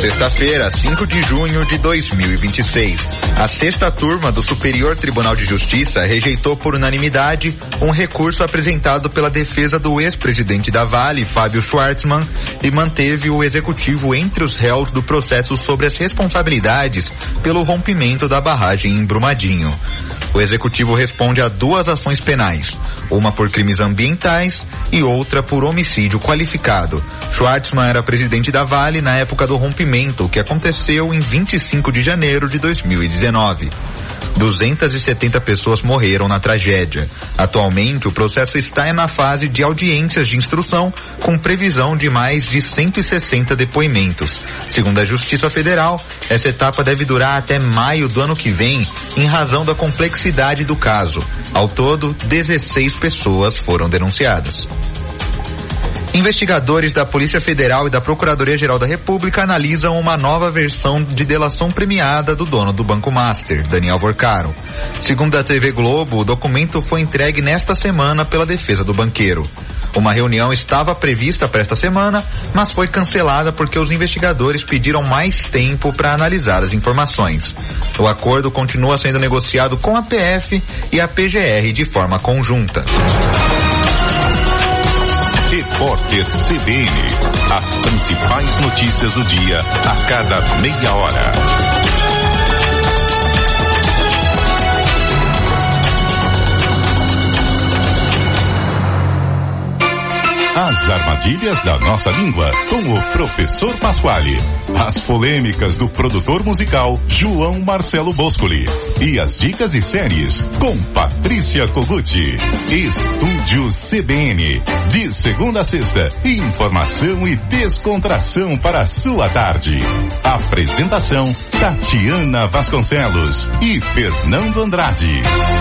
Sexta-feira, 5 de junho de 2026. A sexta turma do Superior Tribunal de Justiça rejeitou por unanimidade um recurso apresentado pela defesa do ex-presidente da Vale, Fábio Schwartzman, e manteve o executivo entre os réus do processo sobre as responsabilidades pelo rompimento da barragem em Brumadinho. O executivo responde a 2 ações penais, uma por crimes ambientais e outra por homicídio qualificado. Schwartzman era presidente da Vale na época do rompimento, que aconteceu em 25 de janeiro de 2019. 270 pessoas morreram na tragédia. Atualmente, o processo está na fase de audiências de instrução, com previsão de mais de 160 depoimentos. Segundo a Justiça Federal, essa etapa deve durar até maio do ano que vem, em razão da complexidade do caso. Ao todo, 16 pessoas foram denunciadas. Investigadores da Polícia Federal e da Procuradoria-Geral da República analisam uma nova versão de delação premiada do dono do Banco Master, Daniel Vorcaro. Segundo a TV Globo, o documento foi entregue nesta semana pela defesa do banqueiro. Uma reunião estava prevista para esta semana, mas foi cancelada porque os investigadores pediram mais tempo para analisar as informações. O acordo continua sendo negociado com a PF e a PGR de forma conjunta. Repórter CBN. As principais notícias do dia a cada meia hora. As armadilhas da nossa língua, com o professor Pasquale. As polêmicas do produtor musical João Marcelo Boscoli. E as dicas de séries com Patrícia Koguchi. Estúdio CBN. De segunda a sexta, informação e descontração para a sua tarde. Apresentação Tatiana Vasconcelos e Fernando Andrade.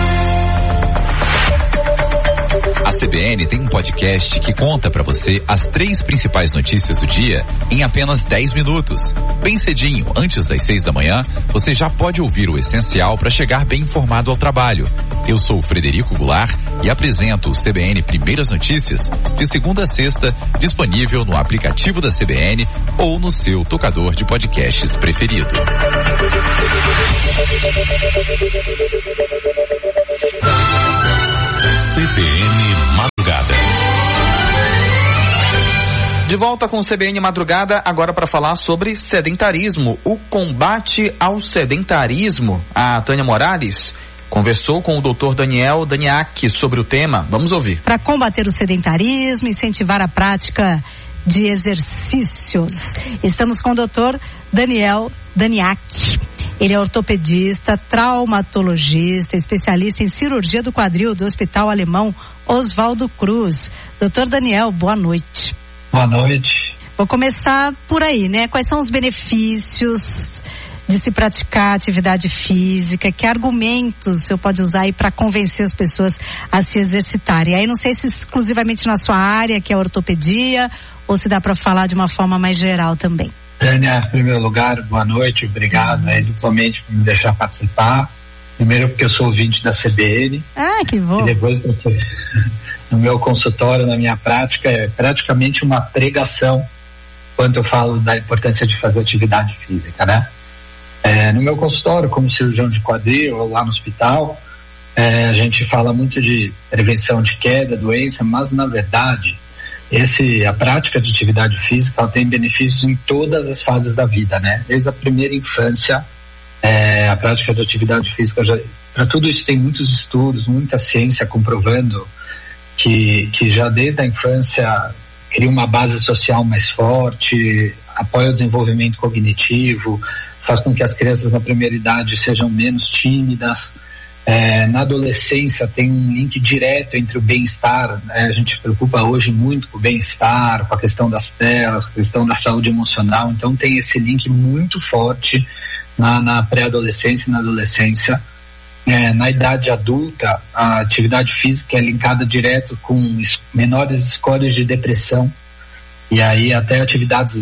A CBN tem um podcast que conta para você as 3 principais notícias do dia em apenas 10 minutos. Bem cedinho, antes das 6 da manhã, você já pode ouvir o essencial para chegar bem informado ao trabalho. Eu sou o Frederico Goulart e apresento o CBN Primeiras Notícias de segunda a sexta, disponível no aplicativo da CBN ou no seu tocador de podcasts preferido. CBN Madrugada. De volta com o CBN Madrugada, agora para falar sobre sedentarismo, o combate ao sedentarismo. A Tânia Morales conversou com o Dr. Daniel Daniak sobre o tema. Vamos ouvir. Para combater o sedentarismo, incentivar a prática de exercícios. Estamos com o Dr. Daniel Daniak. Ele é ortopedista, traumatologista, especialista em cirurgia do quadril do Hospital Alemão Oswaldo Cruz. Doutor Daniel, boa noite. Boa noite. Vou começar por aí, né? Quais são os benefícios de se praticar atividade física? Que argumentos o senhor pode usar aí para convencer as pessoas a se exercitarem? Aí não sei se exclusivamente na sua área, que é a ortopedia, ou se dá para falar de uma forma mais geral também. Tânia, em primeiro lugar, boa noite, obrigado aí duplamente por me deixar participar. Primeiro porque eu sou ouvinte da CBN. Ah, que bom. E depois porque no meu consultório, na minha prática, é praticamente uma pregação quando eu falo da importância de fazer atividade física, né? No meu consultório, como cirurgião de quadril, ou lá no hospital, a gente fala muito de prevenção de queda, doença, mas na verdade a prática de atividade física ela tem benefícios em todas as fases da vida, né? Desde a primeira infância, a prática de atividade física, para tudo isso tem muitos estudos, muita ciência comprovando que já desde a infância cria uma base social mais forte, apoia o desenvolvimento cognitivo, faz com que as crianças na primeira idade sejam menos tímidas. Na adolescência tem um link direto entre o bem-estar, a gente se preocupa hoje muito com o bem-estar, com a questão das telas, com a questão da saúde emocional, então tem esse link muito forte na pré-adolescência e na adolescência. Na idade adulta, a atividade física é linkada direto com menores scores de depressão, e aí até atividades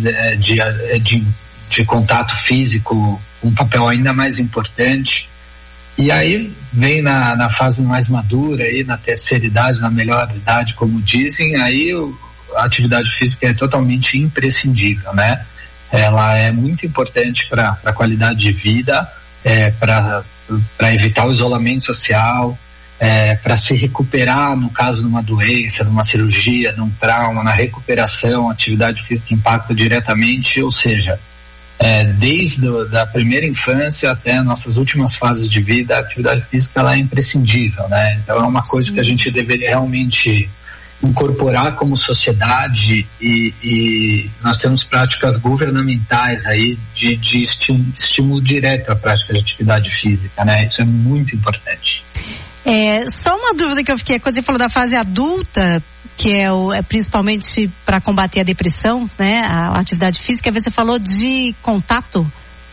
de contato físico, um papel ainda mais importante. E aí vem na fase mais madura, aí na terceira idade, na melhor idade, como dizem, aí a atividade física é totalmente imprescindível, né? ela é muito importante para a qualidade de vida, para evitar o isolamento social, para se recuperar no caso de uma doença, de uma cirurgia, de um trauma, na recuperação. A atividade física impacta diretamente, ou seja, desde a primeira infância até nossas últimas fases de vida, a atividade física ela é imprescindível, né? Então é uma coisa que a gente deveria realmente incorporar como sociedade, e nós temos práticas governamentais aí de estímulo direto à prática de atividade física, né? Isso é muito importante. Só uma dúvida que eu fiquei, quando você falou da fase adulta, que é principalmente para combater a depressão, né? A atividade física, você falou de contato?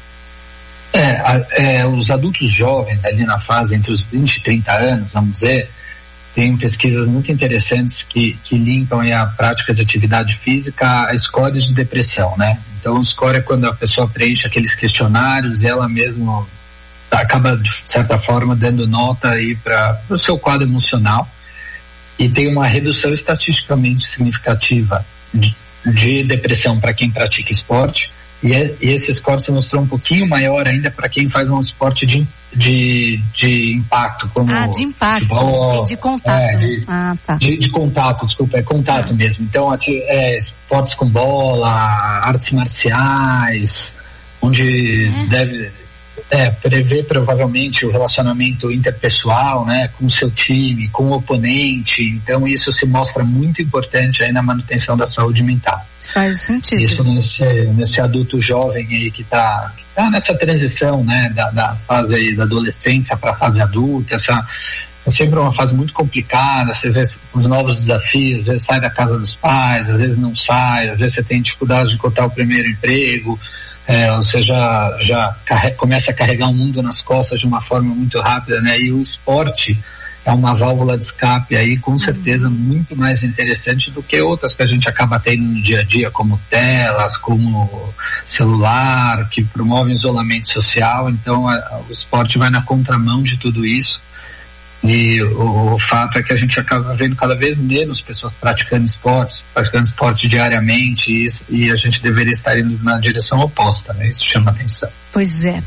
Os adultos jovens ali na fase entre os 20 e 30 anos, vamos dizer, tem pesquisas muito interessantes que linkam aí a prática de atividade física a scores de depressão, né? Então o score é quando a pessoa preenche aqueles questionários e ela mesma acaba, de certa forma, dando nota aí para o seu quadro emocional, e tem uma redução estatisticamente significativa de depressão para quem pratica esporte, e esse score se mostrou um pouquinho maior ainda para quem faz um esporte de impacto, como de impacto, futebol, de contato. Tá. De contato, desculpa, é contato mesmo. Então, esportes com bola, artes marciais, onde deve prever provavelmente o relacionamento interpessoal, né, com o seu time, com o oponente. Então isso se mostra muito importante aí na manutenção da saúde mental. Faz sentido. Isso nesse adulto jovem aí que tá nessa transição, né, da fase aí da adolescência para a fase adulta. É sempre uma fase muito complicada. Você vê os novos desafios, às vezes sai da casa dos pais, às vezes não sai, às vezes você tem dificuldade de encontrar o primeiro emprego. Você já começa a carregar o mundo nas costas de uma forma muito rápida, né? E o esporte é uma válvula de escape aí, com certeza, muito mais interessante do que outras que a gente acaba tendo no dia a dia, como telas, como celular, que promovem isolamento social. Então, o esporte vai na contramão de tudo isso. E o fato é que a gente acaba vendo cada vez menos pessoas praticando esporte diariamente, e a gente deveria estar indo na direção oposta, né? Isso chama atenção. Pois é.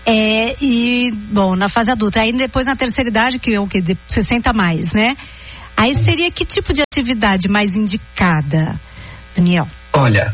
Na fase adulta, aí depois na terceira idade, que é o que? 60 mais, né? Aí seria que tipo de atividade mais indicada, Daniel? Olha,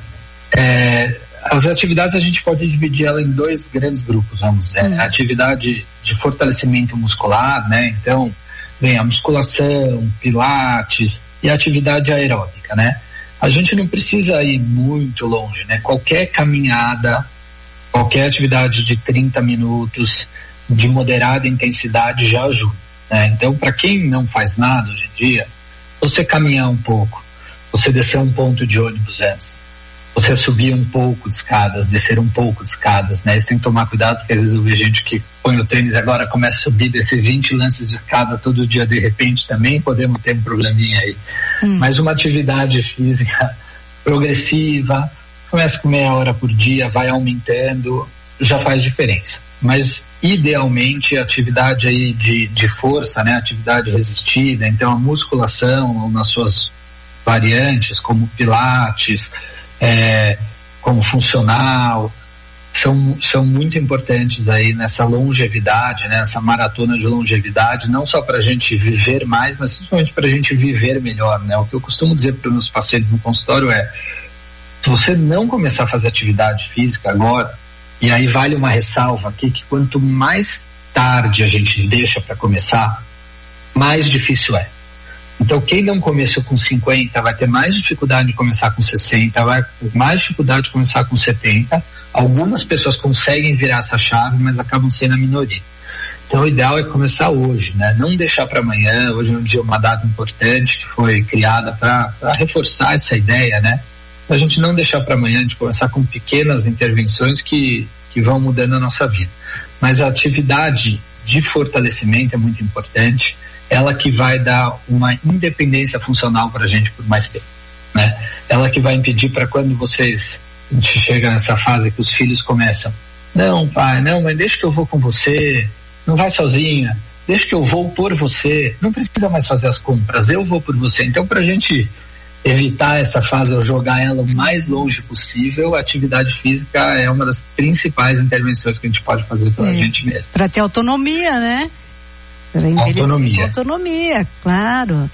as atividades a gente pode dividir ela em dois grandes grupos, vamos dizer. A atividade de fortalecimento muscular, né? Então, vem a musculação, pilates e a atividade aeróbica, né? A gente não precisa ir muito longe, né? Qualquer caminhada, qualquer atividade de 30 minutos de moderada intensidade já ajuda, né? Então, para quem não faz nada hoje em dia, você caminhar um pouco, você descer um ponto de ônibus antes, você subir um pouco de escadas, descer um pouco de escadas, né? Você tem que tomar cuidado, porque às vezes eu vejo gente que põe o tênis agora, começa a subir, descer 20 lances de escada todo dia, de repente também podemos ter um probleminha aí. Mas uma atividade física progressiva, começa com meia hora por dia, vai aumentando, já faz diferença. Mas idealmente a atividade aí de força, né? Atividade resistida, então a musculação nas suas variantes, como pilates, como funcional, são muito importantes aí nessa longevidade, né? Essa maratona de longevidade, não só para a gente viver mais, mas principalmente para a gente viver melhor, né? O que eu costumo dizer para os meus pacientes no consultório se você não começar a fazer atividade física agora, e aí vale uma ressalva aqui, que quanto mais tarde a gente deixa para começar, mais difícil é. Então, quem não começou com 50 vai ter mais dificuldade de começar com 60, vai ter mais dificuldade de começar com 70. Algumas pessoas conseguem virar essa chave, mas acabam sendo a minoria. Então, o ideal é começar hoje, né? Não deixar para amanhã. Hoje é um dia, uma data importante que foi criada para reforçar essa ideia, né? A gente não deixar para amanhã, de começar com pequenas intervenções que vão mudando a nossa vida. Mas a atividade de fortalecimento é muito importante. Ela que vai dar uma independência funcional para a gente por mais tempo, né? Ela que vai impedir para quando a gente chega nessa fase que os filhos começam, não pai, não, mas deixa que eu vou com você, não vai sozinha, deixa que eu vou por você, não precisa mais fazer as compras, eu vou por você. Então, para a gente evitar essa fase ou jogar ela o mais longe possível, a atividade física é uma das principais intervenções que a gente pode fazer pela gente mesmo. Para ter autonomia, né? Para envelhecer autonomia, claro.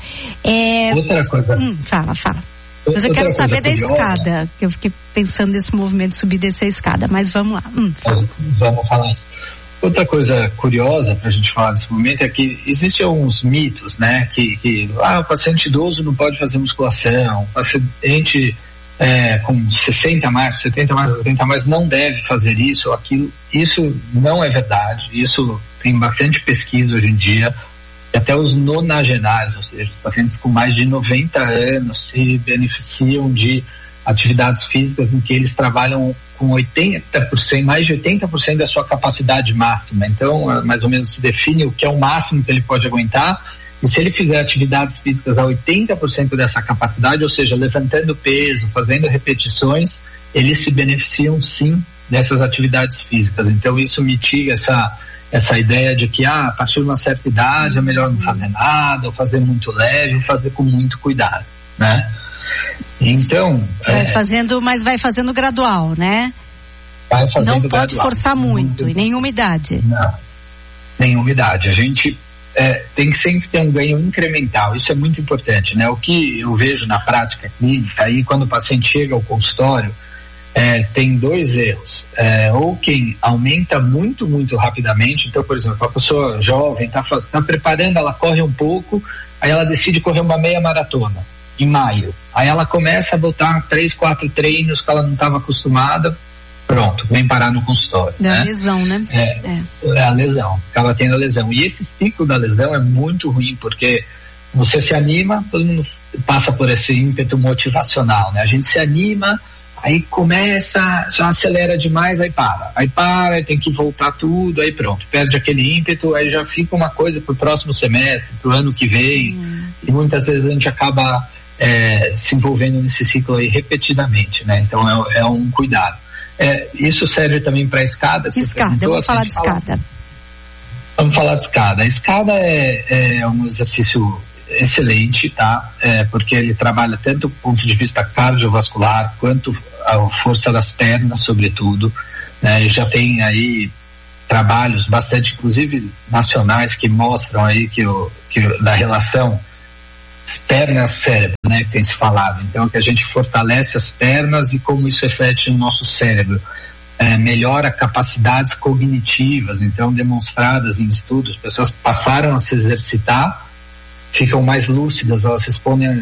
Outra coisa. Fala. Mas eu quero saber da escada, que eu fiquei pensando nesse movimento de subir e descer a escada, mas vamos lá. Vamos falar isso. Outra coisa curiosa para a gente falar nesse momento é que existem alguns mitos, né? Que o paciente idoso não pode fazer musculação, o paciente com 60 mais, 70 mais, 80 mais não deve fazer isso ou aquilo. Isso não é verdade, isso tem bastante pesquisa hoje em dia. Até os nonagenários, ou seja, os pacientes com mais de 90 anos se beneficiam de atividades físicas em que eles trabalham com 80%, mais de 80% da sua capacidade máxima. Então, mais ou menos se define o que é o máximo que ele pode aguentar, e se ele fizer atividades físicas a 80% dessa capacidade, ou seja, levantando peso, fazendo repetições, eles se beneficiam sim dessas atividades físicas. Então, isso mitiga essa ideia de que a partir de uma certa idade é melhor não fazer nada, ou fazer muito leve, ou fazer com muito cuidado, né? Então... mas vai fazendo gradual, né? Vai fazendo não gradual. Pode forçar muito, em nenhuma idade. Não, nenhuma idade. A gente tem que sempre ter um ganho incremental, isso é muito importante, né? O que eu vejo na prática clínica, aí quando o paciente chega ao consultório, tem dois erros. Ou quem aumenta muito, muito rapidamente. Então, por exemplo, a pessoa jovem está preparando, ela corre um pouco, aí ela decide correr uma meia maratona em maio. Aí ela começa a botar 3, 4 treinos que ela não estava acostumada. Pronto, vem parar no consultório. Da lesão, né? É a lesão, acaba tendo a lesão. E esse ciclo da lesão é muito ruim, porque você se anima, todo mundo passa por esse ímpeto motivacional, né? A gente se anima, aí começa, já acelera demais, aí para, tem que voltar tudo, aí pronto, perde aquele ímpeto, aí já fica uma coisa pro próximo semestre, pro ano que vem, e muitas vezes a gente acaba se envolvendo nesse ciclo aí repetidamente, né? Então é um cuidado. Isso serve também para escada. Vamos falar de escada. Vamos falar de escada. A escada é um exercício excelente, tá? Porque ele trabalha tanto do ponto de vista cardiovascular quanto a força das pernas, sobretudo, né? Já tem aí trabalhos bastante, inclusive nacionais, que mostram aí que da relação pernas-cérebro, né, que tem se falado. Então, que a gente fortalece as pernas e como isso reflete no nosso cérebro. Melhora capacidades cognitivas, então demonstradas em estudos, pessoas passaram a se exercitar, ficam mais lúcidas, elas respondem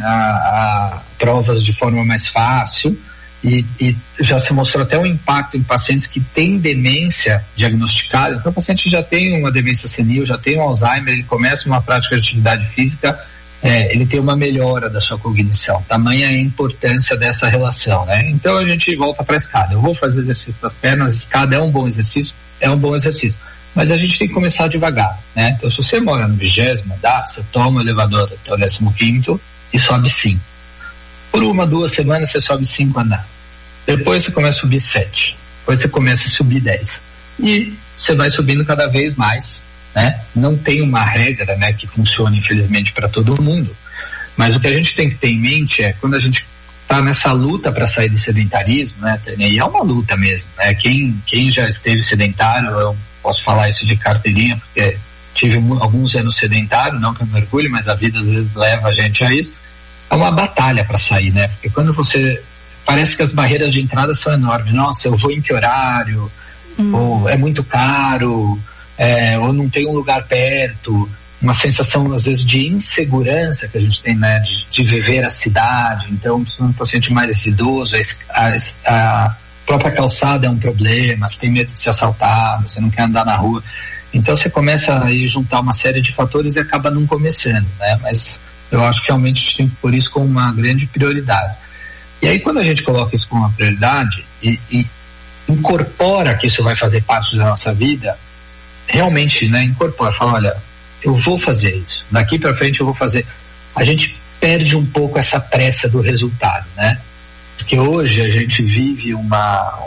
a provas de forma mais fácil e já se mostrou até um impacto em pacientes que têm demência diagnosticada. Então, o paciente já tem uma demência senil, já tem um Alzheimer, ele começa uma prática de atividade física, ele tem uma melhora da sua cognição. Tamanha a importância dessa relação, né? Então a gente volta para a escada. Eu vou fazer exercício das pernas, escada é um bom exercício, mas a gente tem que começar devagar, né? Então se você mora no 20º andar, você toma o elevador até o 15º e sobe 5. Por 1, 2 semanas você sobe 5 andares. Depois você começa a subir 7. Depois você começa a subir 10. E você vai subindo cada vez mais, né? Não tem uma regra, né, que funcione infelizmente para todo mundo, mas o que a gente tem que ter em mente é quando a gente está nessa luta para sair do sedentarismo, né, e é uma luta mesmo, né? Quem já esteve sedentário, eu posso falar isso de carteirinha, porque tive alguns anos sedentário, não que eu me orgulhe, mas a vida às vezes leva a gente a isso. É uma batalha para sair, né? Porque quando você parece que as barreiras de entrada são enormes. Nossa, eu vou em que horário? Ou é muito caro? Ou não tem um lugar perto, uma sensação às vezes de insegurança que a gente tem, né, de viver a cidade. Então, se um paciente mais idoso, a própria calçada é um problema, você tem medo de ser assaltado, você não quer andar na rua. Então você começa a juntar uma série de fatores e acaba não começando, né? Mas eu acho que realmente a gente tem que pôr isso como uma grande prioridade. E aí quando a gente coloca isso como uma prioridade e incorpora que isso vai fazer parte da nossa vida, realmente, né, incorpora, fala, olha, eu vou fazer isso, daqui para frente eu vou fazer. A gente perde um pouco essa pressa do resultado, né? Porque hoje a gente vive uma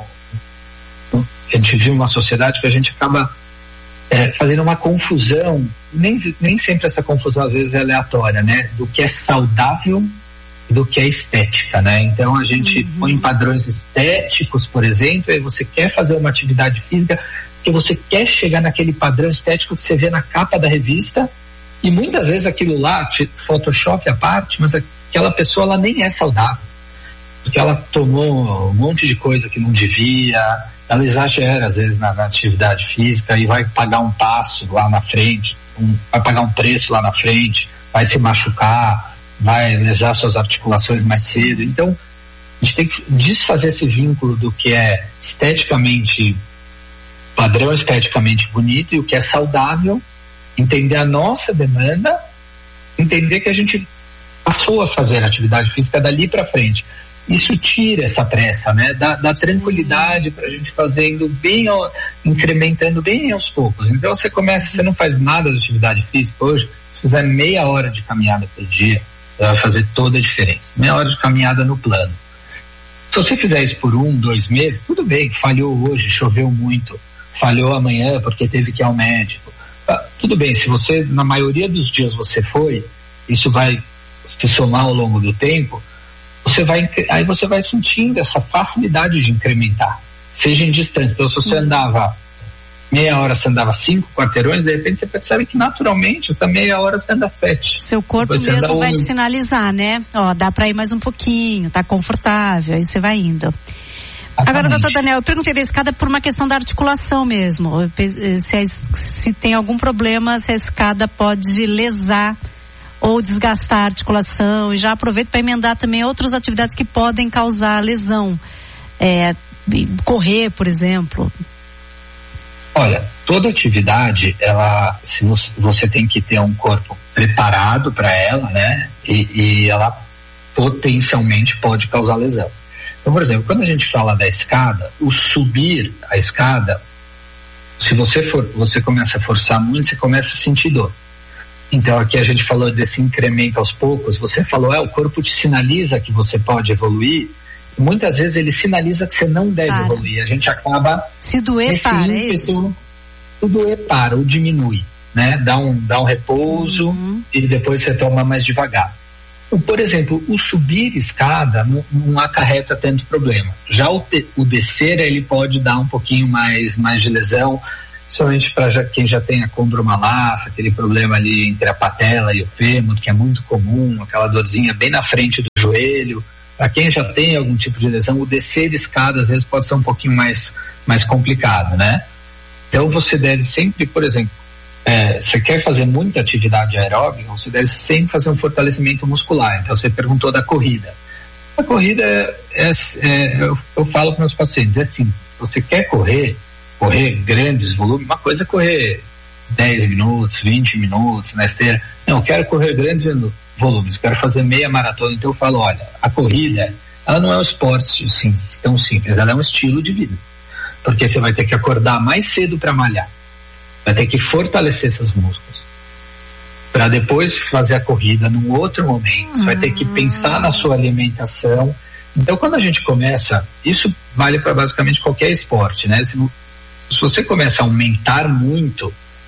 sociedade que a gente acaba fazendo uma confusão, nem sempre essa confusão às vezes é aleatória, né? Do que é saudável do que a estética, né? Então a gente põe padrões estéticos, por exemplo, e você quer fazer uma atividade física porque você quer chegar naquele padrão estético que você vê na capa da revista, e muitas vezes aquilo lá, Photoshop à parte, mas aquela pessoa ela nem é saudável, porque ela tomou um monte de coisa que não devia, ela exagera às vezes na atividade física e vai pagar um passo lá na frente, vai pagar um preço lá na frente, vai se machucar, vai lesar suas articulações mais cedo. Então a gente tem que desfazer esse vínculo do que é esteticamente, padrão esteticamente bonito, e o que é saudável, entender a nossa demanda, entender que a gente passou a fazer atividade física dali para frente. Isso tira essa pressa, né? Dá tranquilidade para a gente fazendo bem, incrementando bem aos poucos. Então você não faz nada de atividade física hoje, se fizer meia hora de caminhada por dia, vai fazer toda a diferença. Meia hora de caminhada no plano. Se você fizer isso por 1, 2 meses, tudo bem, falhou hoje, choveu muito, falhou amanhã porque teve que ir ao médico. Tudo bem, se você, na maioria dos dias você foi, isso vai se somar ao longo do tempo, aí você vai sentindo essa facilidade de incrementar, seja em distância. Então se você andava meia hora, você andava 5 quarteirões, de repente você percebe que naturalmente essa meia hora você anda 7. Seu corpo mesmo vai te sinalizar, né? Ó, dá pra ir mais um pouquinho, tá confortável, aí você vai indo. Agora, doutor Daniel, eu perguntei da escada por uma questão da articulação mesmo, se tem algum problema, se a escada pode lesar ou desgastar a articulação, e já aproveito para emendar também outras atividades que podem causar lesão, correr, por exemplo. Olha, toda atividade, se você tem que ter um corpo preparado para ela, né? E ela potencialmente pode causar lesão. Então, por exemplo, quando a gente fala da escada, o subir a escada, se você começa a forçar muito, você começa a sentir dor. Então aqui a gente falou desse incremento aos poucos, você falou, o corpo te sinaliza que você pode evoluir, e muitas vezes ele sinaliza que você não deve evoluir, a gente acaba... Se doer, para, é isso? Se doer, para, ou diminui, né? Dá um repouso e depois você toma mais devagar. Por exemplo, o subir escada não acarreta tanto problema. Já o descer, ele pode dar um pouquinho mais de lesão, principalmente para quem já tem a condromalácia, aquele problema ali entre a patela e o fêmur, que é muito comum, aquela dorzinha bem na frente do joelho. Para quem já tem algum tipo de lesão, o descer escada às vezes pode ser um pouquinho mais complicado, né? Então você deve sempre, por exemplo, você quer fazer muita atividade aeróbica, você deve sempre fazer um fortalecimento muscular. Então você perguntou da corrida. A corrida eu falo para meus pacientes, assim, você quer correr grandes volumes, uma coisa é correr 10 minutos, 20 minutos na esteira. Não, eu quero correr grandes volumes, eu quero fazer meia maratona. Então eu falo, olha, a corrida, ela não é um esporte assim, tão simples, ela é um estilo de vida. Porque você vai ter que acordar mais cedo para malhar, vai ter que fortalecer seus músculos, para depois fazer a corrida num outro momento, vai ter que pensar na sua alimentação. Então quando a gente começa, isso vale para basicamente qualquer esporte, né? Se você começa a aumentar muito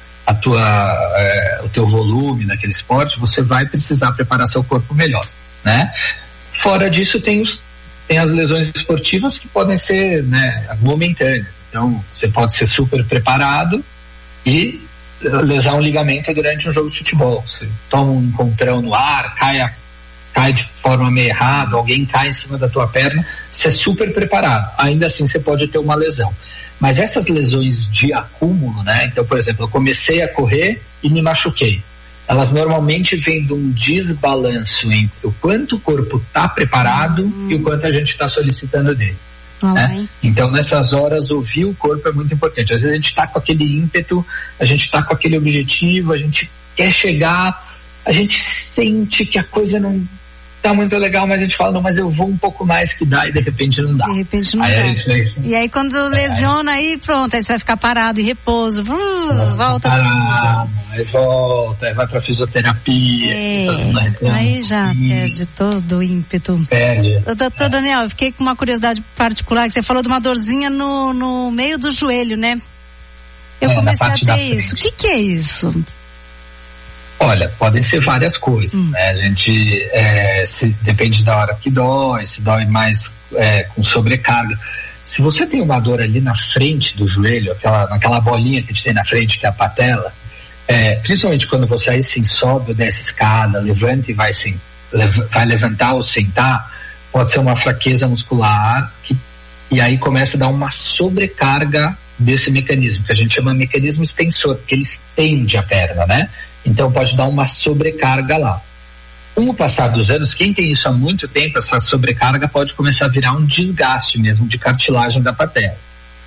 o teu volume naquele esporte, você vai precisar preparar seu corpo melhor, né? Fora disso tem as lesões esportivas que podem ser, né, momentâneas. Então você pode ser super preparado e lesar um ligamento durante um jogo de futebol. Você toma um encontrão no ar, cai de forma meio errada, alguém cai em cima da tua perna, você é super preparado. Ainda assim você pode ter uma lesão. Mas essas lesões de acúmulo, né? Então, por exemplo, eu comecei a correr e me machuquei. Elas normalmente vêm de um desbalanço entre o quanto o corpo está preparado e o quanto a gente está solicitando dele. Né? Então, nessas horas, ouvir o corpo é muito importante. Às vezes a gente está com aquele ímpeto, a gente está com aquele objetivo, a gente quer chegar, a gente sente que a coisa não tá muito legal, mas a gente fala, não, mas eu vou um pouco mais que dá, e de repente não dá. De repente não dá. E aí quando lesiona, aí pronto, aí você vai ficar parado em repouso, volta. Aí volta, aí vai pra fisioterapia. Aí já perde todo o ímpeto. Perde. Doutor Daniel, eu fiquei com uma curiosidade particular, que você falou de uma dorzinha no meio do joelho, né? Eu comecei a ter isso. O que é isso? Olha, podem ser várias coisas, né? A gente, depende da hora que dói, se dói mais com sobrecarga. Se você tem uma dor ali na frente do joelho, naquela bolinha que a gente tem na frente, que é a patela, principalmente quando você aí sim sobe ou desce escada, levanta e vai levantar ou sentar, pode ser uma fraqueza muscular e aí começa a dar uma sobrecarga desse mecanismo, que a gente chama de mecanismo extensor, porque ele estende a perna, né? Então pode dar uma sobrecarga lá. Com o passar dos anos, quem tem isso há muito tempo, essa sobrecarga pode começar a virar um desgaste mesmo de cartilagem da patela.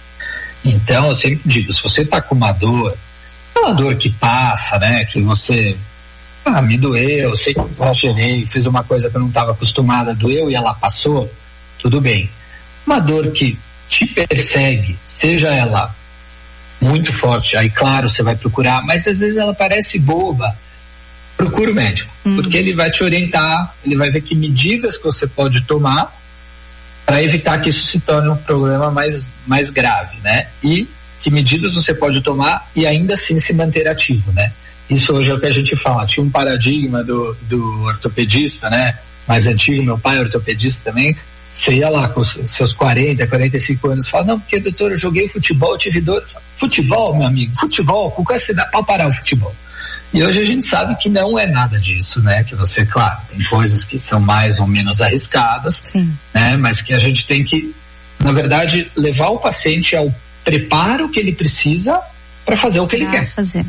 Então eu sempre digo, se você está com uma dor, aquela dor que passa, né? Que você, me doeu, sei que exagerei, fiz uma coisa que eu não estava acostumada, doeu e ela passou, tudo bem. Uma dor que te persegue, seja ela muito forte, aí claro, você vai procurar, mas às vezes ela parece boba, procura o médico, porque ele vai te orientar, ele vai ver que medidas que você pode tomar para evitar que isso se torne um problema mais grave, né? E que medidas você pode tomar e ainda assim se manter ativo, né? Isso hoje é o que a gente fala, tinha um paradigma do ortopedista, né? Mais antigo, meu pai é ortopedista também. Você ia lá com seus 40, 45 anos e fala, não, porque doutor, eu joguei futebol, tive dor. Futebol, meu amigo, futebol, por que você dá pra parar o futebol? E hoje a gente sabe que não é nada disso, né? Que você, claro, tem coisas que são mais ou menos arriscadas, né? Mas que a gente tem que, na verdade, levar o paciente ao preparo que ele precisa para fazer o que ele quer. Fazer.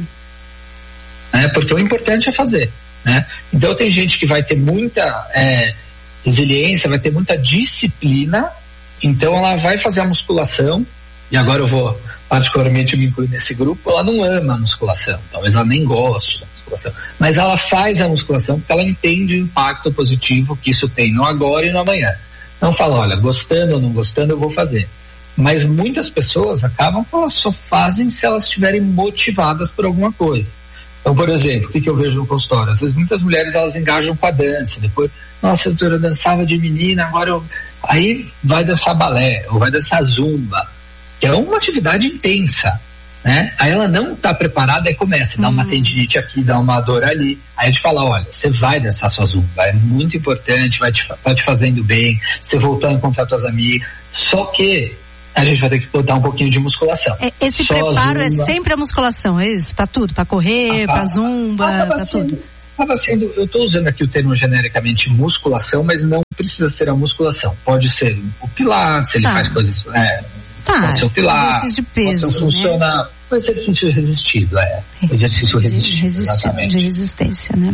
Porque o importante é fazer, né? Então tem gente que vai ter muita resiliência, vai ter muita disciplina, então ela vai fazer a musculação, e agora eu vou particularmente me incluir nesse grupo, ela não ama a musculação, talvez ela nem goste da musculação, mas ela faz a musculação porque ela entende o impacto positivo que isso tem no agora e no amanhã. Não fala, olha, gostando ou não gostando eu vou fazer. Mas muitas pessoas acabam que elas só fazem se elas estiverem motivadas por alguma coisa. Então, por exemplo, o que eu vejo no consultório? Às vezes muitas mulheres elas engajam com a dança, depois, nossa, eu dançava de menina, agora aí vai dançar balé, ou vai dançar zumba, que é uma atividade intensa, né? Aí ela não está preparada e começa, dá uma tendinite aqui, dá uma dor ali, aí a gente fala, olha, você vai dançar sua zumba, é muito importante, vai te fazendo bem, você voltar a encontrar suas amigas, só que a gente vai ter que botar um pouquinho de musculação. Esse preparo zumba. É sempre a musculação, é isso? Pra tudo, pra correr, pra zumba, pra tudo. Eu estou usando aqui o termo genericamente musculação, mas não precisa ser a musculação. Pode ser o pilates, ele faz coisas... pode ser o pilates, exercício de peso, pode ser funcionar, o exercício resistido, exercício resistido, exatamente. De resistência, né?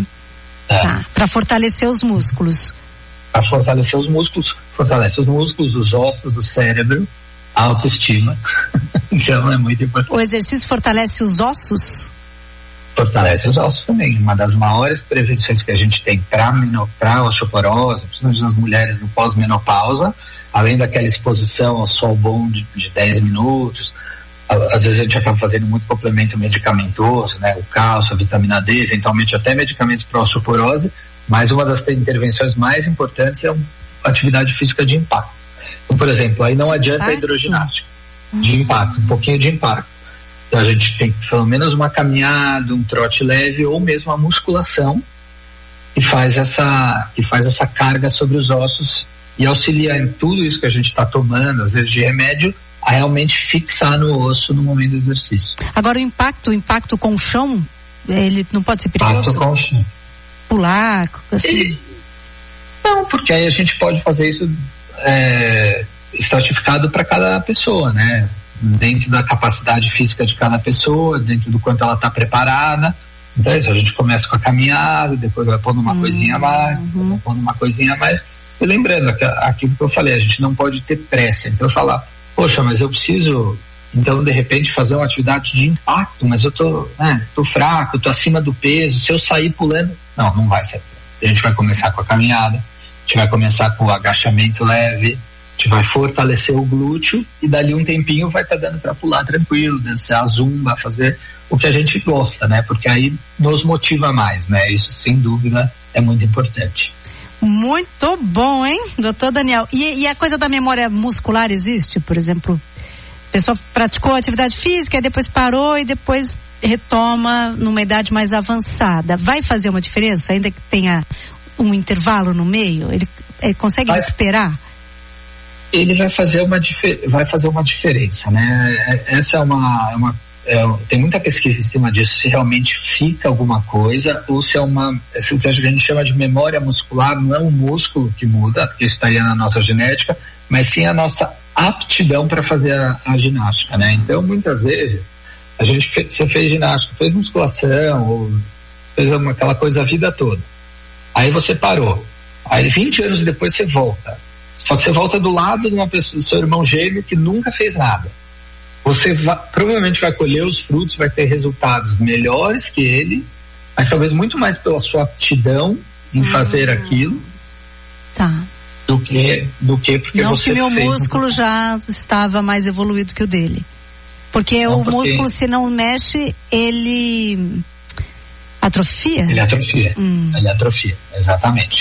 Pra fortalecer os músculos. Para fortalecer os músculos, fortalece os músculos, os ossos, o cérebro, a autoestima. Então é muito importante. O exercício fortalece os ossos? Fortalece os ossos também. Uma das maiores prevenções que a gente tem para osteoporose, principalmente nas mulheres no pós-menopausa, além daquela exposição ao sol bom de 10 minutos, às vezes a gente acaba fazendo muito complemento medicamentoso, né? O cálcio, a vitamina D, eventualmente até medicamentos para osteoporose, mas uma das intervenções mais importantes é a atividade física de impacto. Então, por exemplo, aí não adianta a hidroginástica de impacto, um pouquinho de impacto. Então a gente tem pelo menos uma caminhada, um trote leve ou mesmo a musculação que faz essa carga sobre os ossos e auxilia em tudo isso que a gente está tomando, às vezes de remédio, a realmente fixar no osso no momento do exercício. Agora o impacto com o chão, ele não pode ser perigoso? Impacto com o chão. Pular, assim? Não, porque aí a gente pode fazer isso estratificado para cada pessoa, né? Dentro da capacidade física de cada pessoa, dentro do quanto ela está preparada. Então é isso, a gente começa com a caminhada, depois vai pondo uma coisinha a mais, depois vai pondo uma coisinha a mais. E lembrando aquilo que eu falei, a gente não pode ter pressa. Então eu falar, poxa, mas eu preciso, então de repente fazer uma atividade de impacto, mas eu tô fraco, tô acima do peso, se eu sair pulando, não vai ser. A gente vai começar com a caminhada, a gente vai começar com o agachamento leve, a gente vai fortalecer o glúteo e dali um tempinho vai estar dando para pular tranquilo, dançar a zumba, fazer o que a gente gosta, né? Porque aí nos motiva mais, né? Isso sem dúvida é muito importante. Muito bom, hein, doutor Daniel? E a coisa da memória muscular existe? Por exemplo, a pessoa praticou atividade física, depois parou e depois retoma numa idade mais avançada. Vai fazer uma diferença, ainda que tenha um intervalo no meio? Ele consegue recuperar? Ele vai fazer uma diferença, né? Essa tem muita pesquisa em cima disso, se realmente fica alguma coisa ou se é o que a gente chama de memória muscular. Não é o músculo que muda, porque isso estaria na nossa genética, mas sim a nossa aptidão para fazer a ginástica, né? Então, muitas vezes, você fez ginástica, fez musculação, ou fez aquela coisa a vida toda. Aí você parou. Aí 20 anos depois você volta. Só que você volta do lado de uma pessoa, do seu irmão gêmeo, que nunca fez nada. Você provavelmente vai colher os frutos, vai ter resultados melhores que ele, mas talvez muito mais pela sua aptidão em fazer aquilo. Tá. Do que porque não você que meu músculo já estava mais evoluído que o dele. Porque músculo, se não mexe, ele atrofia? Ele atrofia, exatamente.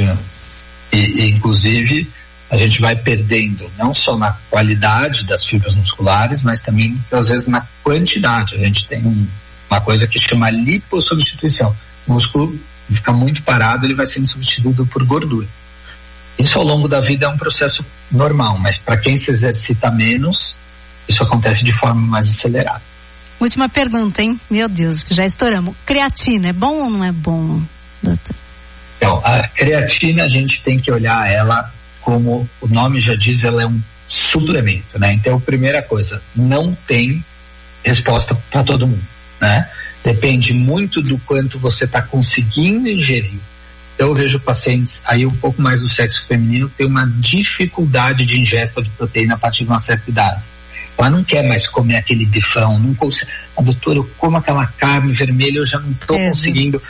Inclusive, a gente vai perdendo não só na qualidade das fibras musculares, mas também, às vezes, na quantidade. A gente tem uma coisa que chama lipossubstituição. O músculo fica muito parado, ele vai sendo substituído por gordura. Isso ao longo da vida é um processo normal, mas para quem se exercita menos, isso acontece de forma mais acelerada. Última pergunta, hein? Meu Deus, já estouramos. Creatina, é bom ou não é bom, doutor? Então, a creatina, a gente tem que olhar ela como o nome já diz, ela é um suplemento, né? Então, primeira coisa, não tem resposta para todo mundo, né? Depende muito do quanto você está conseguindo ingerir. Então, eu vejo pacientes aí um pouco mais do sexo feminino que tem uma dificuldade de ingesta de proteína a partir de uma certa idade. Ela não quer mais comer aquele bifão, não consegue. A doutora, eu como aquela carne vermelha, eu já não estou conseguindo.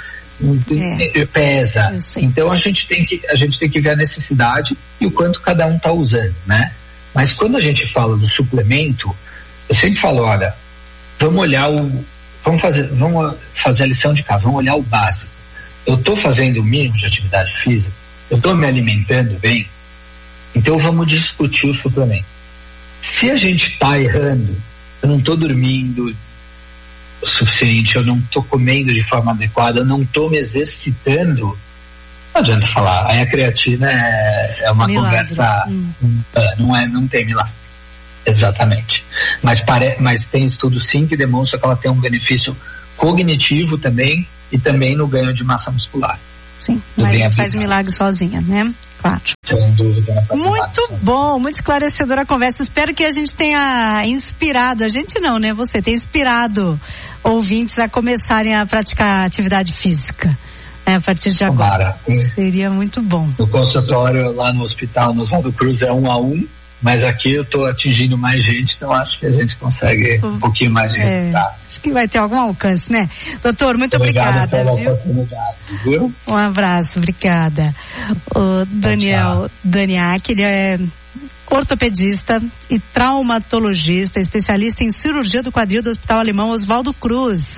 Pesa. Então a gente tem que ver a necessidade e o quanto cada um está usando, né? Mas quando a gente fala do suplemento, eu sempre falo, olha, vamos fazer a lição de casa, vamos olhar o básico. Eu estou fazendo o mínimo de atividade física, eu estou me alimentando bem, então vamos discutir o suplemento. Se a gente está errando, eu não estou dormindo o suficiente, eu não estou comendo de forma adequada, eu não estou me exercitando, não adianta falar. Aí a creatina é uma milagre. Conversa, não tem milagre. Exatamente. Mas tem estudos sim que demonstram que ela tem um benefício cognitivo também e também no ganho de massa muscular. Sim, mas não faz milagre sozinha, né? Claro. Sem dúvida. Muito bom, muito esclarecedora a conversa. Espero que a gente tenha inspirado, a gente não, né? Você tem inspirado ouvintes a começarem a praticar atividade física, né? A partir de agora. Seria muito bom. No consultório, lá no hospital, no Oswaldo Cruz, é 1-a-1, mas aqui eu estou atingindo mais gente, então acho que a gente consegue um pouquinho mais de resultado. Acho que vai ter algum alcance, né? Doutor, muito obrigada, viu? Um abraço, obrigada. O Daniel Daniak, ele é ortopedista e traumatologista, especialista em cirurgia do quadril do Hospital Alemão Oswaldo Cruz.